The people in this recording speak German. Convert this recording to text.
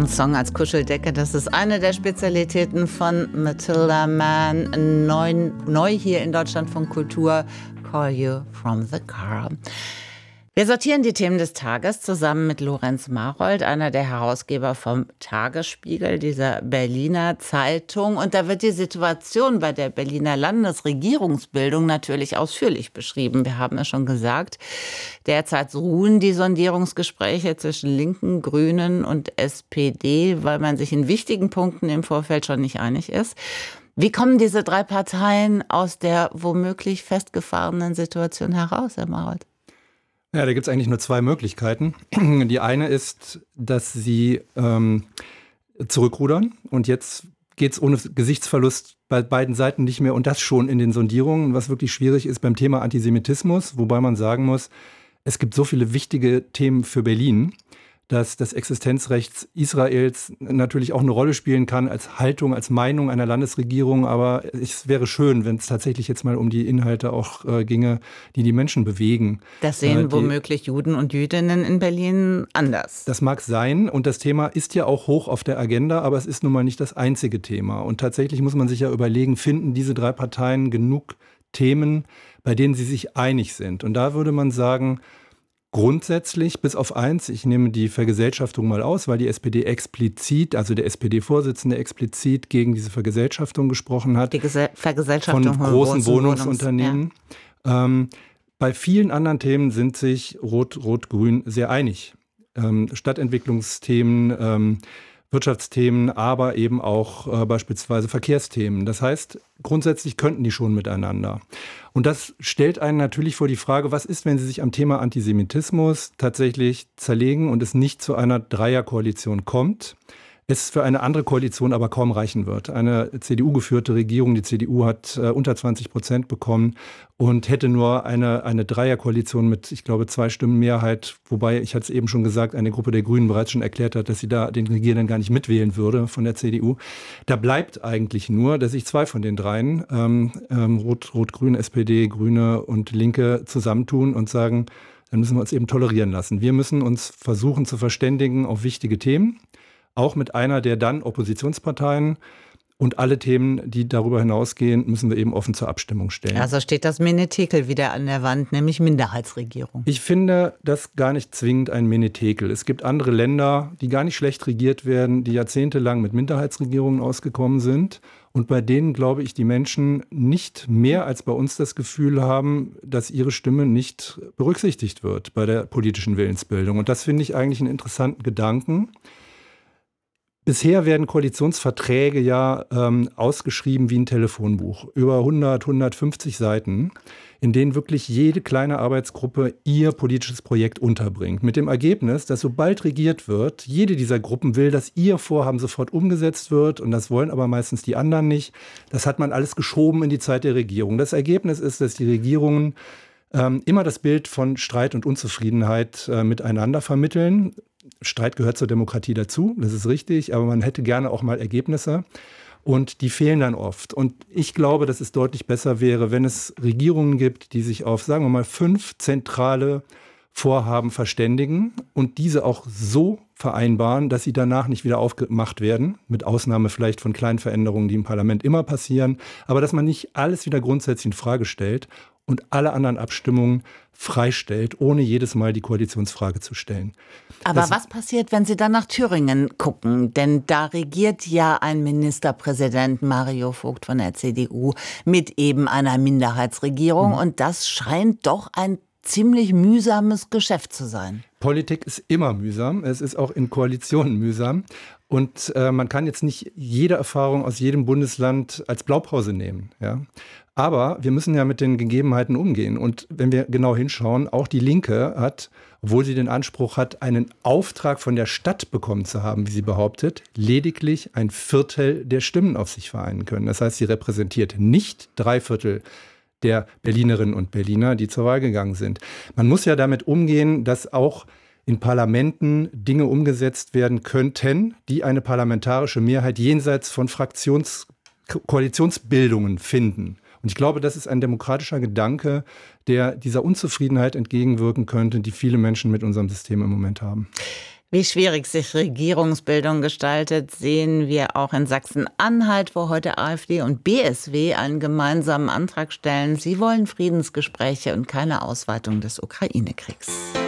Ein Song als Kuscheldecke, das ist eine der Spezialitäten von Matilda Mann, neu hier in Deutschlandfunk Kultur, Call You From The Car. Wir sortieren die Themen des Tages zusammen mit Lorenz Marold, einer der Herausgeber vom Tagesspiegel, dieser Berliner Zeitung. Und da wird die Situation bei der Berliner Landesregierungsbildung natürlich ausführlich beschrieben. Wir haben es schon gesagt, derzeit ruhen die Sondierungsgespräche zwischen Linken, Grünen und SPD, weil man sich in wichtigen Punkten im Vorfeld schon nicht einig ist. Wie kommen diese drei Parteien aus der womöglich festgefahrenen Situation heraus, Herr Marold? Ja, da gibt es eigentlich nur zwei Möglichkeiten. Die eine ist, dass sie zurückrudern und jetzt geht es ohne Gesichtsverlust bei beiden Seiten nicht mehr und das schon in den Sondierungen, was wirklich schwierig ist beim Thema Antisemitismus, wobei man sagen muss, es gibt so viele wichtige Themen für Berlin, dass das Existenzrecht Israels natürlich auch eine Rolle spielen kann als Haltung, als Meinung einer Landesregierung. Aber es wäre schön, wenn es tatsächlich jetzt mal um die Inhalte auch ginge, die die Menschen bewegen. Das sehen womöglich Juden und Jüdinnen in Berlin anders. Das mag sein und das Thema ist ja auch hoch auf der Agenda, aber es ist nun mal nicht das einzige Thema. Und tatsächlich muss man sich ja überlegen, finden diese drei Parteien genug Themen, bei denen sie sich einig sind? Und da würde man sagen, grundsätzlich, bis auf eins, ich nehme die Vergesellschaftung mal aus, weil die SPD explizit, also der SPD-Vorsitzende explizit gegen diese Vergesellschaftung gesprochen hat. Die Vergesellschaftung von großen Wohnungsunternehmen. Ja. Bei vielen anderen Themen sind sich Rot-Rot-Grün sehr einig. Stadtentwicklungsthemen, Wirtschaftsthemen, aber eben auch beispielsweise Verkehrsthemen. Das heißt, grundsätzlich könnten die schon miteinander. Und das stellt einen natürlich vor die Frage, was ist, wenn sie sich am Thema Antisemitismus tatsächlich zerlegen und es nicht zu einer Dreierkoalition kommt, es für eine andere Koalition aber kaum reichen wird. Eine CDU-geführte Regierung, die CDU hat unter 20% bekommen und hätte nur eine Dreierkoalition mit, ich glaube, 2 Stimmen Mehrheit, wobei, ich hatte es eben schon gesagt, eine Gruppe der Grünen bereits schon erklärt hat, dass sie da den Regierenden gar nicht mitwählen würde von der CDU. Da bleibt eigentlich nur, dass sich 2 von den dreien, Rot-Grün, SPD, Grüne und Linke, zusammentun und sagen, dann müssen wir uns eben tolerieren lassen. Wir müssen uns versuchen zu verständigen auf wichtige Themen, auch mit einer der dann Oppositionsparteien. Und alle Themen, die darüber hinausgehen, müssen wir eben offen zur Abstimmung stellen. Also steht das Menetekel wieder an der Wand, nämlich Minderheitsregierung. Ich finde das gar nicht zwingend ein Menetekel. Es gibt andere Länder, die gar nicht schlecht regiert werden, die jahrzehntelang mit Minderheitsregierungen ausgekommen sind. Und bei denen, glaube ich, die Menschen nicht mehr als bei uns das Gefühl haben, dass ihre Stimme nicht berücksichtigt wird bei der politischen Willensbildung. Und das finde ich eigentlich einen interessanten Gedanken. Bisher werden Koalitionsverträge ja ausgeschrieben wie ein Telefonbuch. Über 100, 150 Seiten, in denen wirklich jede kleine Arbeitsgruppe ihr politisches Projekt unterbringt. Mit dem Ergebnis, dass sobald regiert wird, jede dieser Gruppen will, dass ihr Vorhaben sofort umgesetzt wird. Und das wollen aber meistens die anderen nicht. Das hat man alles geschoben in die Zeit der Regierung. Das Ergebnis ist, dass die Regierungen immer das Bild von Streit und Unzufriedenheit miteinander vermitteln. Streit gehört zur Demokratie dazu, das ist richtig, aber man hätte gerne auch mal Ergebnisse und die fehlen dann oft. Und ich glaube, dass es deutlich besser wäre, wenn es Regierungen gibt, die sich auf, sagen wir mal, 5 zentrale Vorhaben verständigen und diese auch so vereinbaren, dass sie danach nicht wieder aufgemacht werden, mit Ausnahme vielleicht von kleinen Veränderungen, die im Parlament immer passieren, aber dass man nicht alles wieder grundsätzlich in Frage stellt und alle anderen Abstimmungen freistellt, ohne jedes Mal die Koalitionsfrage zu stellen. Aber was passiert, wenn Sie dann nach Thüringen gucken? Denn da regiert ja ein Ministerpräsident, Mario Vogt von der CDU, mit eben einer Minderheitsregierung. Und das scheint doch ein ziemlich mühsames Geschäft zu sein. Politik ist immer mühsam. Es ist auch in Koalitionen mühsam. Und man kann jetzt nicht jede Erfahrung aus jedem Bundesland als Blaupause nehmen. Ja? Aber wir müssen ja mit den Gegebenheiten umgehen. Und wenn wir genau hinschauen, auch die Linke hat, obwohl sie den Anspruch hat, einen Auftrag von der Stadt bekommen zu haben, wie sie behauptet, lediglich 1/4 der Stimmen auf sich vereinen können. Das heißt, sie repräsentiert nicht 3/4 der Berlinerinnen und Berliner, die zur Wahl gegangen sind. Man muss ja damit umgehen, dass auch in Parlamenten Dinge umgesetzt werden könnten, die eine parlamentarische Mehrheit jenseits von Koalitionsbildungen finden. Und ich glaube, das ist ein demokratischer Gedanke, der dieser Unzufriedenheit entgegenwirken könnte, die viele Menschen mit unserem System im Moment haben. Wie schwierig sich Regierungsbildung gestaltet, sehen wir auch in Sachsen-Anhalt, wo heute AfD und BSW einen gemeinsamen Antrag stellen. Sie wollen Friedensgespräche und keine Ausweitung des Ukraine-Kriegs.